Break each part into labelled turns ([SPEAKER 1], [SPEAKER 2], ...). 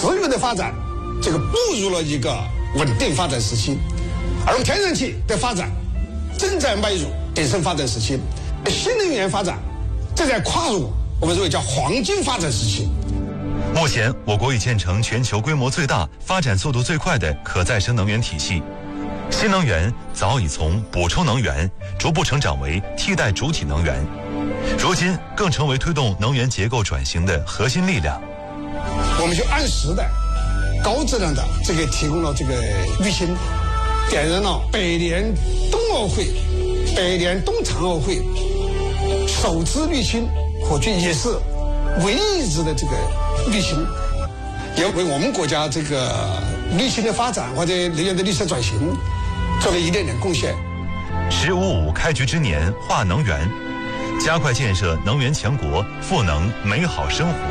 [SPEAKER 1] 石油的发展，这个步入了一个稳定发展时期，而天然气的发展正在迈入鼎盛发展时期，新能源发展正在跨入我们认为叫黄金发展时期。
[SPEAKER 2] 目前，我国已建成全球规模最大、发展速度最快的可再生能源体系。新能源早已从补充能源逐步成长为替代主体能源，如今更成为推动能源结构转型的核心力量。
[SPEAKER 1] 我们就按时的、高质量的提供了滤芯，点燃了北联冬奥会、北联冬残奥会首支滤芯火炬，也是唯一一支的滤芯，也为我们国家滤芯的发展或者能源的绿色转型做了一点点贡献。
[SPEAKER 2] “15+5”开局之年化能源，加快建设能源强国，赋能美好生活。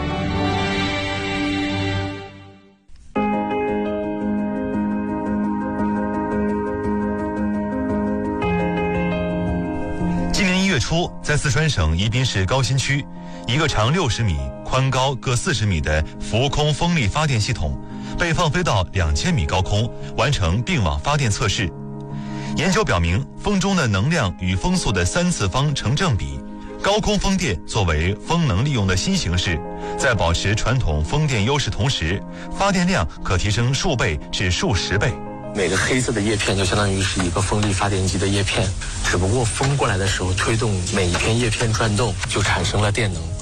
[SPEAKER 2] 今年1月初，在四川省宜宾市高新区，一个长60米、宽高各40米的浮空风力发电系统被放飞到2000米高空，完成并网发电测试。研究表明，风中的能量与风速的3次方成正比。高空风电作为风能利用的新形式，在保持传统风电优势同时，发电量可提升数倍至数十倍。
[SPEAKER 3] 每个黑色的叶片就相当于是一个风力发电机的叶片，只不过风过来的时候推动每一片叶片转动，就产生了电能。